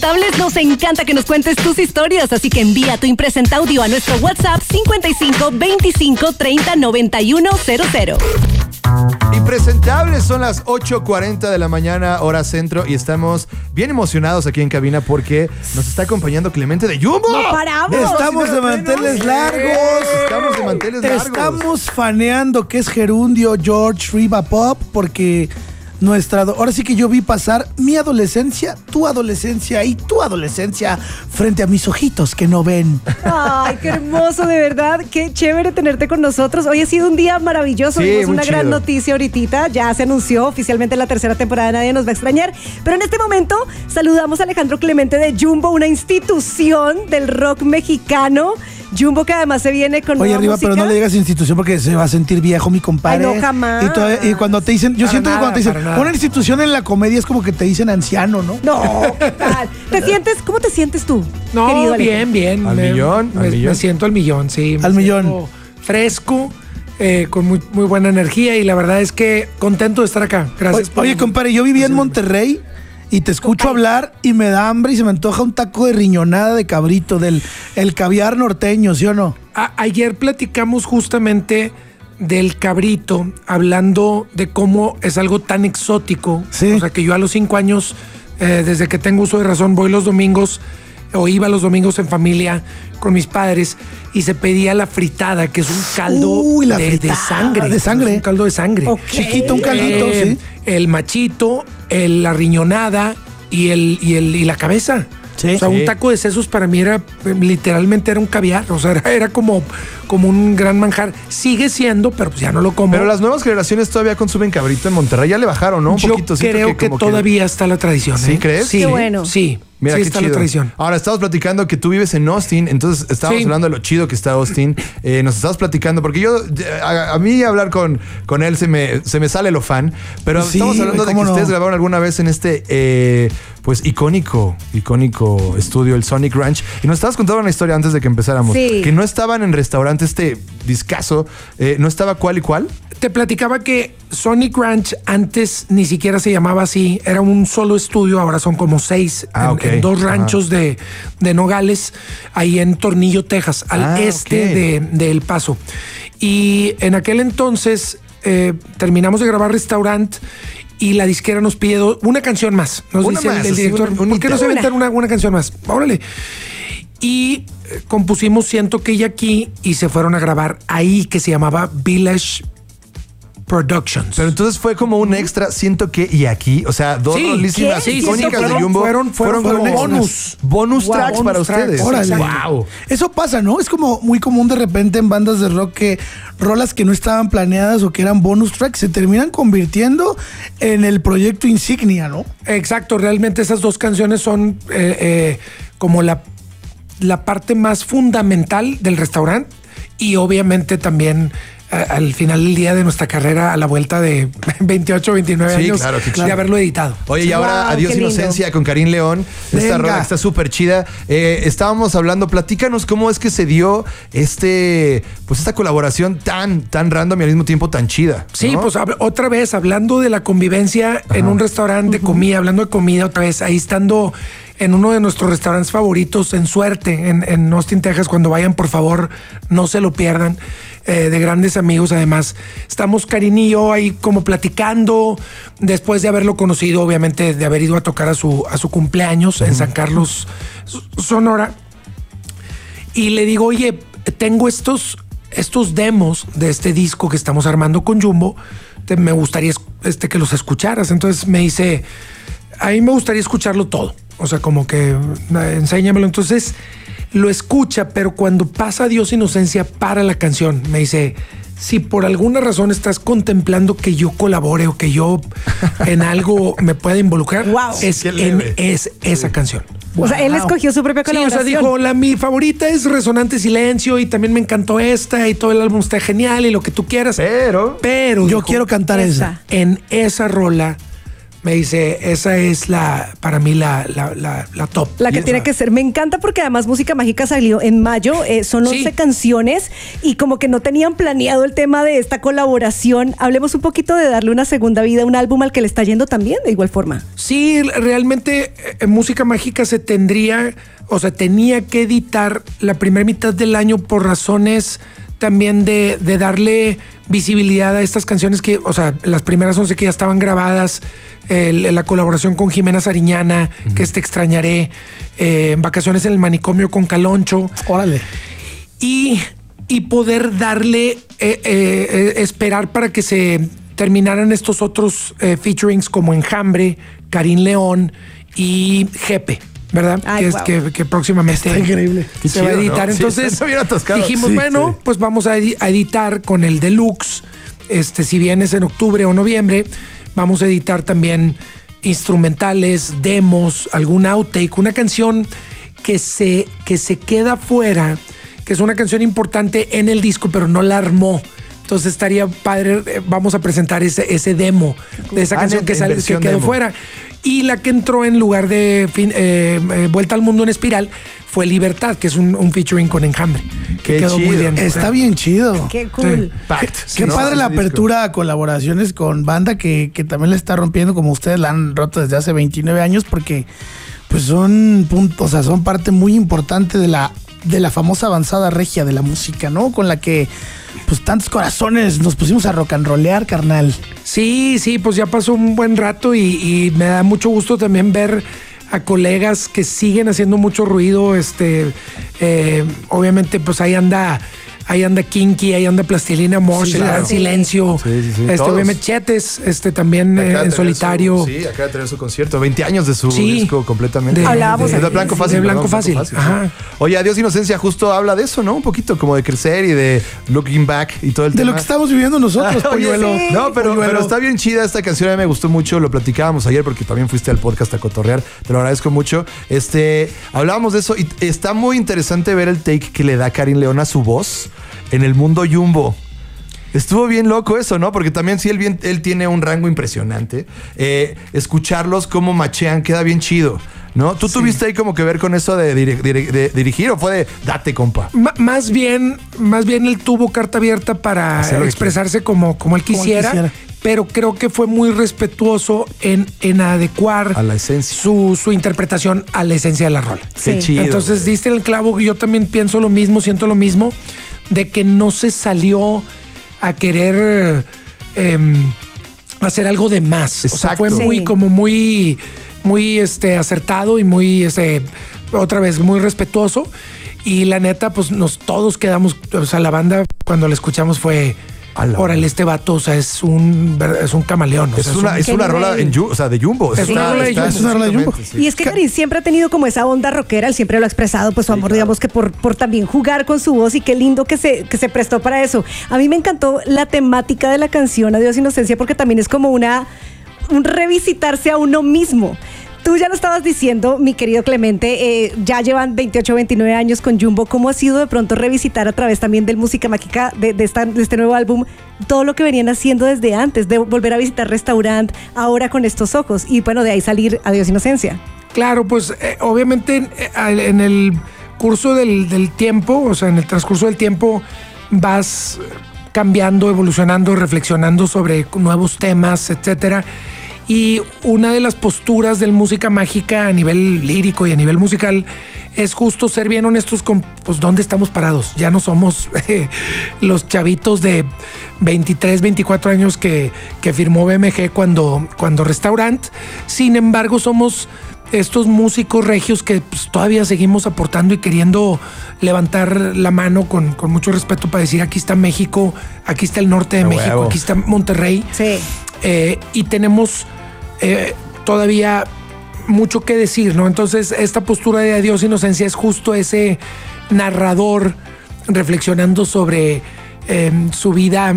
Tables, nos encanta que nos cuentes tus historias, así que envía tu impresenta audio a nuestro WhatsApp 55 25 30 91 00. Impresentables, son las 8:40 de la mañana, hora centro, y estamos bien emocionados aquí en cabina porque nos está acompañando Clemente de Jumbo. ¡No paramos! Estamos de manteles largos. Estamos de manteles largos. Estamos faneando que es gerundio George Riva Pop porque ahora sí que yo vi pasar mi adolescencia, tu adolescencia y tu adolescencia frente a mis ojitos que no ven. Ay, qué hermoso, de verdad. Qué chévere tenerte con nosotros. Hoy ha sido un día maravilloso. Sí, Vimos una chido. gran noticia ahorita. Ya se anunció oficialmente la tercera temporada de Nadie Nos Va a Extrañar. Pero en este momento saludamos a Alejandro Clemente de Jumbo, una institución del rock mexicano. Jumbo, que además se viene con Oye, nueva arriba, música. pero no le digas institución porque se va a sentir viejo mi compadre. Ay, no, jamás. Y cuando te dicen, yo Para siento nada, que cuando te dicen, para nada. una institución en la comedia es como que te dicen anciano, ¿no? No, ¿qué tal? ¿Cómo te sientes tú, No, querido Alejandro? bien. ¿Al millón? ¿Al millón? Me siento al millón, sí. Al millón. Siento fresco, con muy buena energía y la verdad es que contento de estar acá. Gracias. Oye, compadre, yo vivía en Monterrey y te escucho hablar y me da hambre y se me antoja un taco de riñonada de cabrito, el caviar norteño, ¿sí o no? Ayer platicamos justamente del cabrito, hablando de cómo es algo tan exótico. Sí. O sea, que yo a los 5 años, desde que tengo uso de razón, voy los domingos, o iba los domingos en familia con mis padres, y se pedía la fritada, que es un caldo Uy, la de fritada, sangre. de sangre. Es un caldo de sangre. Ok. Chiquito, un caldito, sí. El machito, la riñonada y la cabeza. Sí. O sea, Sí. un taco de sesos para mí literalmente era un caviar. O sea, era como un gran manjar. Sigue siendo, pero pues ya no lo como. Pero las nuevas generaciones todavía consumen cabrito en Monterrey. Ya le bajaron, ¿no? Un Yo poquito. Siento creo que como todavía está la tradición. ¿Sí crees? Sí, Qué bueno. Sí, Mira, sí qué está chido. la tradición. Ahora, estamos platicando que tú vives en Austin, entonces estábamos Sí. hablando de lo chido que está Austin. Nos estabas platicando, porque a mí hablar con él se me sale lo fan, pero Sí, estamos hablando de que ¿cómo no? ustedes grabaron alguna vez en este, pues, icónico estudio, el Sonic Ranch, y nos estabas contando una historia antes de que empezáramos, Sí. que no estaban en restaurante discazo, no estaba cuál y cuál. Te platicaba que Sonic Ranch antes ni siquiera se llamaba así, era un solo estudio, ahora son como 6 Ok. en 2 ranchos de Nogales, ahí en Tornillo, Texas, al este ok. de El Paso. Y en aquel entonces terminamos de grabar Restaurant y la disquera nos pide una canción más. Nos Una dice más, el así, director, un ¿por qué no se una. aventan una canción más? Órale. Y compusimos Siento que ella aquí y se fueron a grabar ahí, que se llamaba Village Productions. Pero entonces fue como un extra, siento que, y aquí, o sea, dos Sí, rolísimas ¿qué? icónicas Siento de que Jumbo fueron como bonus. bonus Wow, tracks bonus para tracks. ustedes. Órale. Wow. Eso pasa, ¿no? Es como muy común de repente en bandas de rock que rolas que no estaban planeadas o que eran bonus tracks se terminan convirtiendo en el proyecto insignia, ¿no? Exacto, realmente esas dos canciones son como la parte más fundamental del restaurante y obviamente también al final del día de nuestra carrera, a la vuelta de 28, 29 Sí, años claro, sí, claro. de haberlo editado. Oye, y ahora Wow, Adiós qué lindo. Inocencia con Karim León. Esta Venga. rola está súper chida. Estábamos hablando, platícanos cómo es que se dio esta colaboración tan random y al mismo tiempo tan chida. Sí, ¿no? pues otra vez, hablando de la convivencia en un restaurante de comida, hablando de comida otra vez, ahí estando en uno de nuestros restaurantes favoritos, en Suerte, en Austin, Texas. Cuando vayan, por favor, no se lo pierdan. De grandes amigos, además. Estamos Karin y yo ahí como platicando, después de haberlo conocido, obviamente, de haber ido a tocar a su cumpleaños en San Carlos, Sonora. Y le digo, oye, tengo estos demos de este disco que estamos armando con Jumbo, me gustaría que los escucharas. Entonces me dice, a mí me gustaría escucharlo todo. O sea, como que enséñamelo. Entonces lo escucha, pero cuando pasa Dios Inocencia para la canción, me dice, si por alguna razón estás contemplando que yo colabore o que yo en algo me pueda involucrar, Wow. es esa canción. O sea, él escogió su propia Sí, o colaboración. sea, dijo, mi favorita es Resonante Silencio y también me encantó esta y todo el álbum está genial y lo que tú quieras. Pero Yo dijo, quiero cantar esa. en esa rola me dice, esa es para mí la top. La que tiene que ser. Me encanta porque además Música Mágica salió en mayo. Son 11 canciones y como que no tenían planeado el tema de esta colaboración. Hablemos un poquito de darle una segunda vida a un álbum al que le está yendo también de igual forma. Sí, realmente Música Mágica tenía que editar la primera mitad del año por razones también de darle visibilidad a estas canciones que, las primeras 11 que ya estaban grabadas, la colaboración con Jimena Sariñana, que Te Extrañaré, Vacaciones en el Manicomio con Caloncho. Órale. Y poder darle, esperar para que se terminaran estos otros featurings como Enjambre, Karim León y Jepe, ¿verdad? Ay, que próximamente Está increíble. se va a editar. ¿No? Entonces Sí, dijimos, pues vamos a editar con el Deluxe. Si bien es en octubre o noviembre, vamos a editar también instrumentales, demos, algún outtake, una canción que se queda fuera, que es una canción importante en el disco, pero no la armó. Entonces estaría padre, vamos a presentar ese demo de esa canción que quedó demo fuera. Y la que entró en lugar de Vuelta al Mundo en Espiral fue Libertad, que es un featuring con Enjambre. Que quedó chido. muy bien. Está bien chido. Qué cool. Qué padre la apertura a colaboraciones con banda que también le está rompiendo, como ustedes la han roto desde hace 29 años, porque pues son puntos, son parte muy importante de la famosa avanzada regia de la música, ¿no? Con la que pues tantos corazones nos pusimos a rock and rollear, carnal. Sí, pues ya pasó un buen rato y me da mucho gusto también ver a colegas que siguen haciendo mucho ruido. Obviamente, pues ahí anda Kinky, ahí anda Plastilina Mosh, el Gran Silencio. Sí, obviamente Chetes, también en solitario. Sí, acaba de tener su concierto, 20 años de su disco completamente. Hablábamos de Blanco Fácil. De Blanco Fácil. Ajá. Oye, Adiós Inocencia justo habla de eso, ¿no? Un poquito como de crecer y de looking back y todo el tema. De lo que estamos viviendo nosotros, Polluelo. sí. No, pero está bien chida esta canción, a mí me gustó mucho, lo platicábamos ayer porque también fuiste al podcast a cotorrear, te lo agradezco mucho. Hablábamos de eso y está muy interesante ver el take que le da Karim León a su voz en el mundo Jumbo. Estuvo bien loco eso, ¿no? Porque también sí, él tiene un rango impresionante. Escucharlos cómo machean queda bien chido, ¿no? ¿Tú tuviste ahí como que ver con eso de dirigir o fue de date, compa? Más bien él tuvo carta abierta para expresarse como él quisiera. Pero creo que fue muy respetuoso en adecuar a la esencia su interpretación a la esencia de la rola. Qué chido. Entonces diste el clavo, yo también pienso lo mismo, siento lo mismo, de que no se salió a querer hacer algo de más. Exacto. O sea, fue muy acertado y muy otra vez muy respetuoso. Y la neta, pues todos quedamos, la banda cuando la escuchamos fue, órale, este vato, es un camaleón. Es una rola de Jumbo. Es una rola de Jumbo. Y es que Karim siempre ha tenido como esa onda rockera, él siempre lo ha expresado, pues su amor, digamos que por también jugar con su voz, y qué lindo que se prestó para eso. A mí me encantó la temática de la canción Adiós Inocencia, porque también es como un revisitarse a uno mismo. Tú ya lo estabas diciendo, mi querido Clemente, ya llevan 28, 29 años con Jumbo. ¿Cómo ha sido de pronto revisitar a través también del Música Mágica, de este nuevo álbum, todo lo que venían haciendo desde antes, de volver a visitar Restaurant, ahora con estos ojos, y bueno, de ahí salir Adiós Inocencia? Claro, pues obviamente en el curso del tiempo, en el transcurso del tiempo, vas cambiando, evolucionando, reflexionando sobre nuevos temas, etcétera. Y una de las posturas del Música Mágica a nivel lírico y a nivel musical es justo ser bien honestos con pues dónde estamos parados. Ya no somos los chavitos de 23, 24 años que firmó BMG cuando Restaurant. Sin embargo, somos estos músicos regios que pues, todavía seguimos aportando y queriendo levantar la mano con mucho respeto para decir, aquí está México, aquí está el norte de México, huevo. aquí está Monterrey. Sí. Y tenemos todavía mucho que decir, ¿no? Entonces, esta postura de Adiós Inocencia es justo ese narrador reflexionando sobre su vida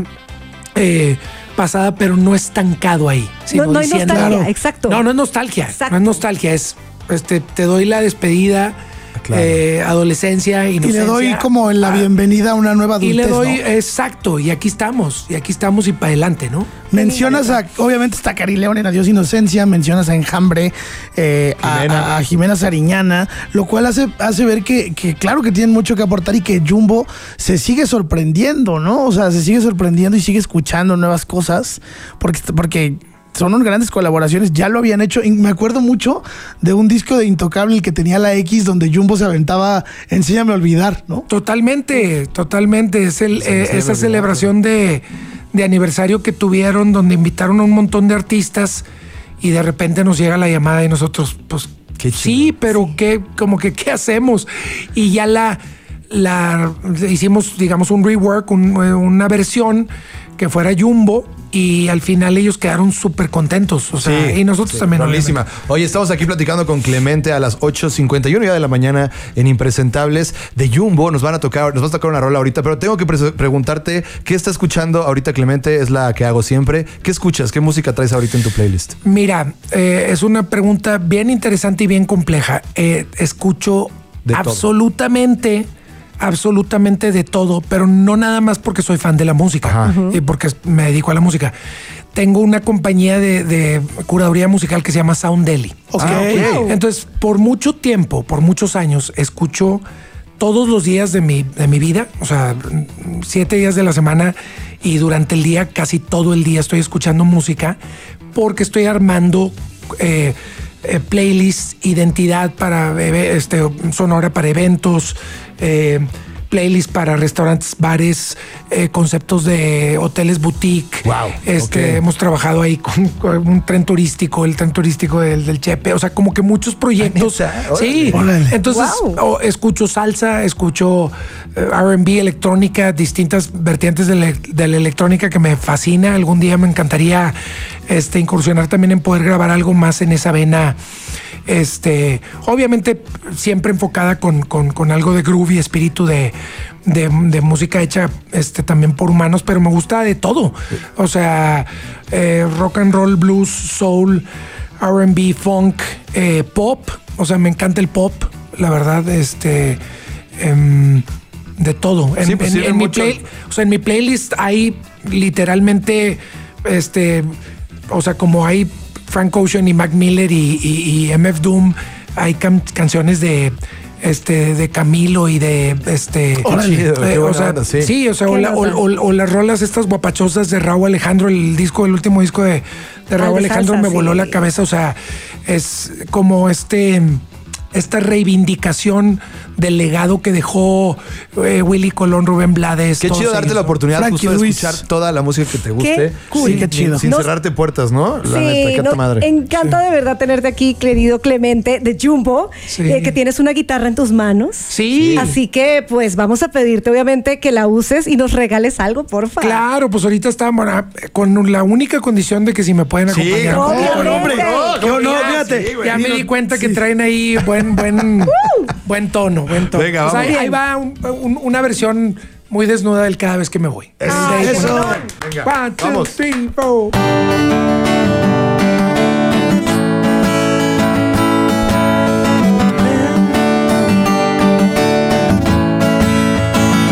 pasada, pero no estancado ahí. No hay nostalgia, exacto. No es nostalgia. Exacto. No es nostalgia, es te doy la despedida adolescencia, inocencia. Y le doy como la bienvenida a una nueva adultez, Y le doy, ¿no? exacto, y aquí estamos y para adelante, ¿no? Mencionas obviamente está Karin León en Adiós Inocencia, mencionas a Enjambre, a Jimena Sariñana, lo cual hace ver que claro que tienen mucho que aportar y que Jumbo se sigue sorprendiendo, ¿no? O sea, se sigue sorprendiendo y sigue escuchando nuevas cosas, porque son unas grandes colaboraciones, ya lo habían hecho. Y me acuerdo mucho de un disco de Intocable, el que tenía la X, donde Jumbo se aventaba Enséñame a olvidar, ¿no? Totalmente. Es esa celebración de aniversario que tuvieron, donde invitaron a un montón de artistas y de repente nos llega la llamada y nosotros, pues, sí, pero ¿qué hacemos? Y ya hicimos, digamos, un rework, una versión que fuera Jumbo, y al final ellos quedaron súper contentos. O sea, y nosotros también. Buenísima. Oye, estamos aquí platicando con Clemente a las 8:51 ya de la mañana en Impresentables de Jumbo. Nos vas a tocar una rola ahorita, pero tengo que preguntarte, ¿qué está escuchando ahorita, Clemente? Es la que hago siempre. ¿Qué escuchas? ¿Qué música traes ahorita en tu playlist? Mira, es una pregunta bien interesante y bien compleja. Escucho de absolutamente de todo, pero no nada más porque soy fan de la música y porque me dedico a la música. Tengo una compañía de curaduría musical que se llama Sound Deli. Okay. Entonces, por mucho tiempo, por muchos años, escucho todos los días de mi vida, o sea, 7 días de la semana, y durante el día, casi todo el día estoy escuchando música, porque estoy armando playlist, identidad para sonora para eventos, playlist para restaurantes, bares, conceptos de hoteles boutique. Wow, Hemos trabajado ahí con un tren turístico, el tren turístico del Chepe, o sea, como que muchos proyectos. Sí, entonces escucho salsa, escucho R&B, electrónica, distintas vertientes de la electrónica que me fascina. Algún día me encantaría incursionar también en poder grabar algo más en esa vena. Obviamente siempre enfocada con algo de groove y espíritu de música hecha también por humanos, pero me gusta de todo. O sea, rock and roll, blues, soul, R&B, funk, pop. O sea, me encanta el pop, la verdad, de todo. En mi playlist hay literalmente, o sea, como hay Frank Ocean y Mac Miller y MF Doom, hay canciones de Camilo y de o las rolas estas guapachosas de Raúl Alejandro, el último disco de Raúl Alejandro salsa, me voló la cabeza. O sea, es como esta reivindicación del legado que dejó Willy Colón, Rubén Blades. Qué chido darte la oportunidad justo de escuchar toda la música que te guste. Qué cool. Qué chido. Sin cerrarte puertas, ¿no? La neta, qué madre. Encanta de verdad tenerte aquí, querido Clemente de Jumbo, que tienes una guitarra en tus manos. Sí. Así que, pues, vamos a pedirte, obviamente, que la uses y nos regales algo, por favor. Claro, pues ahorita estamos con la única condición de que si me pueden acompañar. Qué honor, fíjate. Sí, ya me di cuenta que traen ahí buen tono. Venga, vamos. Ahí va una versión muy desnuda del Cada Vez que me voy. Eso. Venga, 1, 2, 3, 4.